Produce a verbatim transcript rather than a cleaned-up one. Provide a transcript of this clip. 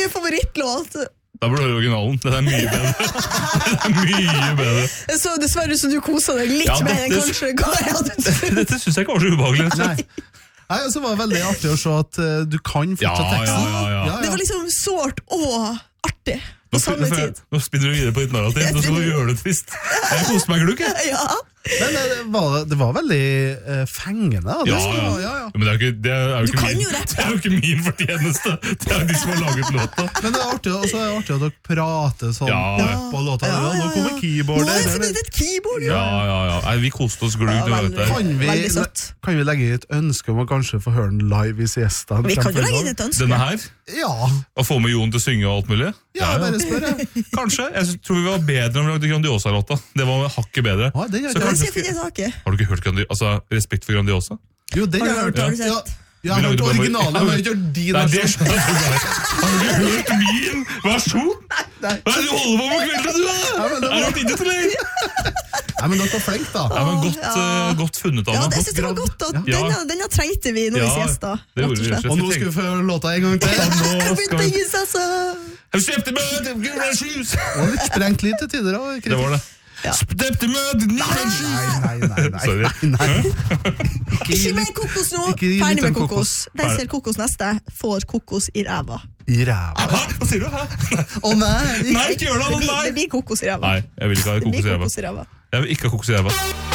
din favorittlåt? Da burde du originalen, det er mye bedre. Det er mye bedre. Så dessverre så du koser deg litt Ja, mer enn dette- kanskje hva jeg hadde trodd. Dette synes jeg ikke var så ubehagelig. Nei. Nei, og så var det veldig artig å se at uh, du kan Ja, fortsatt ja, teksten. ja, ja. Det var liksom sårt og artig Nå på spin- samme nå- tid. Nå spinner du videre på ditt narrativ, nå skal du gjøre det trist. Jeg koste meg gluk, jeg. Ja, Men uh, det, var, det var veldig uh, fengende. da. Det Ja, skal- ja. ja, ja. Men det er jo ikke, det er jo Du ikke, kan min, jo rappe. det er jo ikke min fortjeneste. Det er jo de som har laget låta. Men det er artig, også er det artig at dere prater sånn Ja. på låta. Ja, Ja, ja, nå kommer ja. keyboardet. Nå har jeg funnet et keyboard, Ja, ja. ja, ja. Nei, vi koste oss glug Ja, når vi var veldig. ute der. Kan vi, Veldig søtt. kan vi legge et ønske om å kanskje få høre den live i siesta? Vi kan jo legge inn et ønske. Denne her, Ja, og få med Jon til å synge og alt mulig. ja, bare spør jeg. Kanskje. Jeg tror vi var bedre når vi lagde Grandiosa-låta. Det var hakket bedre. Å, den har Så jeg Men kanskje- se for det taket. Har du ikke hørt Grandiosa? Altså, Respekt for Grandiosa? Jo, den Har du har jeg hørt, hørt. har du Ja, sett? jeg har Vi hørt lagde bare- originalen, men jeg har ikke hørt din Nei, det versjon. skjønner jeg ikke. Har du ikke hørt min versjon? Hva er det du holder på med på kvelden, du? Ja, men det Er du var- vært inne til deg? Nei, men dere var flinke, da. Ja, men godt, Ja. eh, godt funnet, Ja, Anna. det synes jeg var godt. At Ja. denne, denne trengte vi nå i Ja, siesta. det gjorde rett og vi, slett. rett og Og nå skal vi få høre låta en gang til. Nå Jeg skal begynte å vi... gi seg, så... Jeg slepte med gule shoes. Og litt sprengt litt til tider også, Det var det. Ja. Stepte med gule shoes. Nei, nei, nei, nei, Sorry. nei, nei. Ikke, Ikke gi mer litt kokos nå. Ikke gi Ferdig litt med en kokos. kokos. Den ser kokos neste, får kokos i ræva. i ræva. Hæ? Hva sier du? Hæ? Å nei! Nei, ikke gjør det! Det blir, Nei. det blir kokos i ræva. Nei, jeg vil ikke ha Det blir kokos i ræva. kokos i ræva. Jeg vil ikke ha kokos i ræva.